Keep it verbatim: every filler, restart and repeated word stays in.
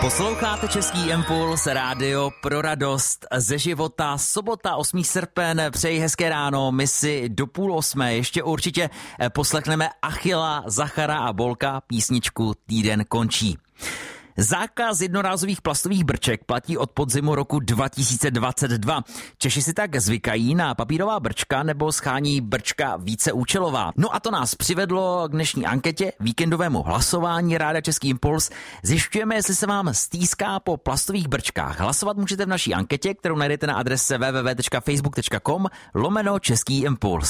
Posloucháte Český impuls, rádio pro radost ze života. Sobota, osmý srpen, přeji hezké ráno, my si do půl osmé ještě určitě poslechneme Achilla, Zachara a Bolka, písničku Týden končí. Zákaz jednorázových plastových brček platí od podzimu roku dva tisíce dvacet dva. Češi si tak zvykají na papírová brčka nebo schání brčka víceúčelová. No a to nás přivedlo k dnešní anketě, víkendovému hlasování Rádia Český impuls. Zjišťujeme, jestli se vám stýská po plastových brčkách. Hlasovat můžete v naší anketě, kterou najdete na adrese w w w tečka facebook tečka com lomeno Český impuls.